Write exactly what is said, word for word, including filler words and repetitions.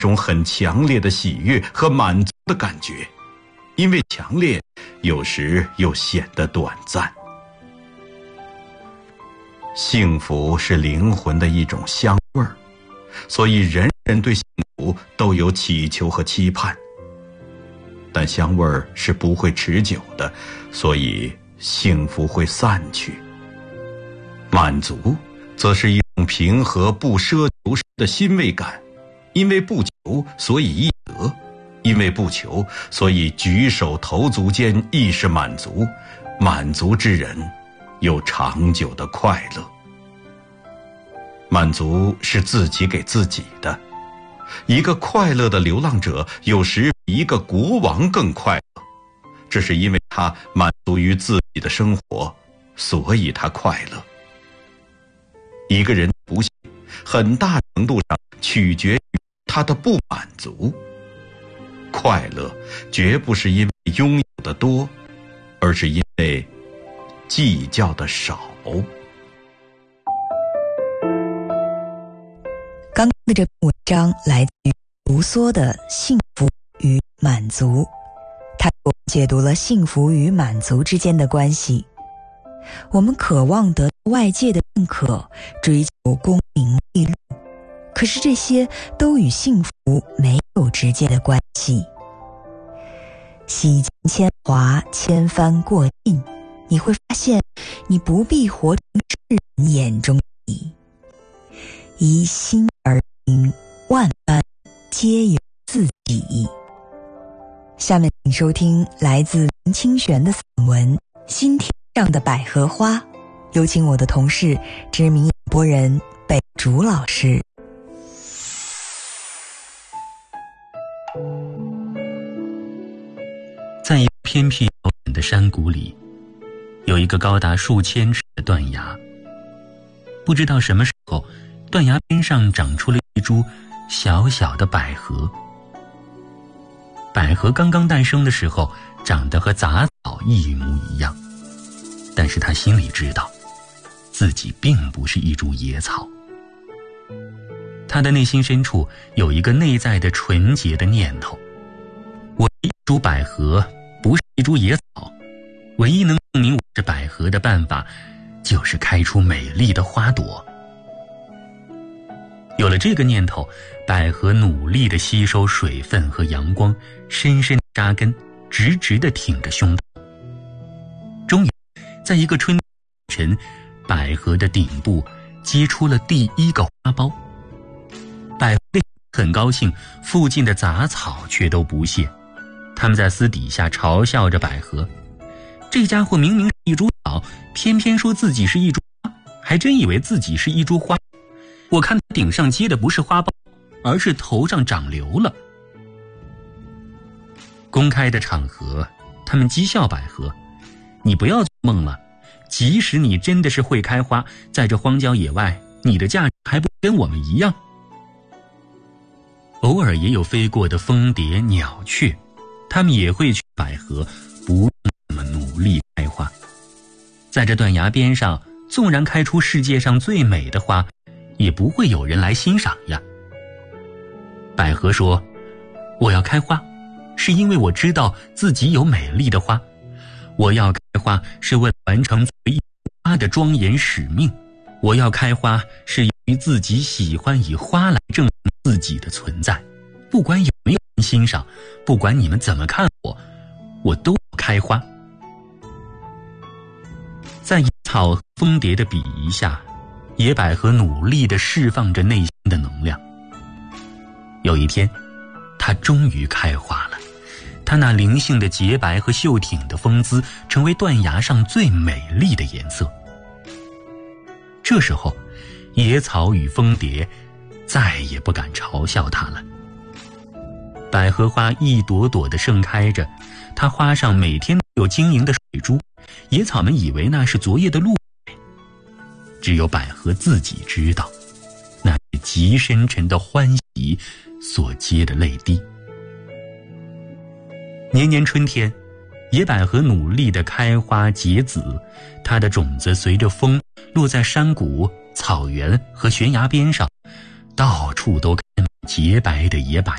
种很强烈的喜悦和满足的感觉，因为强烈，有时又显得短暂。幸福是灵魂的一种香味儿，所以人人对幸福都有祈求和期盼。但香味儿是不会持久的，所以幸福会散去。满足则是一种平和不奢求时的欣慰感，因为不求，所以易得；因为不求，所以举手投足间亦是满足。满足之人有长久的快乐。满足是自己给自己的。一个快乐的流浪者有时比一个国王更快乐，这是因为他满足于自己的生活，所以他快乐。一个人的不幸很大程度上取决于他的不满足。快乐绝不是因为拥有的多，而是因为计较的少。 刚刚的这篇文章来自于卢梭的《幸福与满足》，它给我们解读了幸福与满足之间的关系。我们渴望得到外界的认可，追求功名利禄，可是这些都与幸福没有直接的关系。洗尽铅华，千帆过尽，你会发现你不必活成世人眼中的你。依心而行，万般皆由自己。下面请收听来自林清玄的散文《心田上的百合花》，有请我的同事知名演播人北竹老师。 在一个偏僻遥远的山谷里，有一个高达数千尺的断崖。不知道什么时候，断崖边上长出了一株小小的百合。百合刚刚诞生的时候，长得和杂草一模一样，但是他心里知道，自己并不是一株野草。他的内心深处有一个内在的纯洁的念头：我是一株百合，不是一株野草。唯一能证明我是百合的办法，就是开出美丽的花朵。有了这个念头，百合努力地吸收水分和阳光，深深扎根，直直地挺着胸膛。终于，在一个春晨，百合的顶部结出了第一个花苞。百合很高兴，附近的杂草却都不屑。他们在私底下嘲笑着百合，这家伙明明是一株草，偏偏说自己是一株花，还真以为自己是一株花。我看他顶上结的不是花苞，而是头上长瘤了。公开的场合，他们讥笑百合：你不要做梦了，即使你真的是会开花，在这荒郊野外，你的价值还不跟我们一样。偶尔也有飞过的蜂蝶、鸟雀，他们也会去百合，不那么努力开花。在这断崖边上，纵然开出世界上最美的花，也不会有人来欣赏呀。百合说：我要开花，是因为我知道自己有美丽的花。我要开花，是为了完成作为一花的庄严使命。我要开花，是由于自己喜欢以花来证明自己的存在。不管有没有人欣赏，不管你们怎么看我，我都要开花。在野草和蜂蝶的鄙夷下，野百合努力地释放着内心的能量。有一天，它终于开花了。它那灵性的洁白和秀挺的风姿，成为断崖上最美丽的颜色。这时候，野草与蜂蝶再也不敢嘲笑它了。百合花一朵朵地盛开着，它花上每天都有晶莹的水珠，野草们以为那是昨夜的露水。只有百合自己知道，那是极深沉的欢喜所结的泪滴。年年春天，野百合努力地开花结籽，它的种子随着风落在山谷、草原和悬崖边上，到处都开满洁白的野百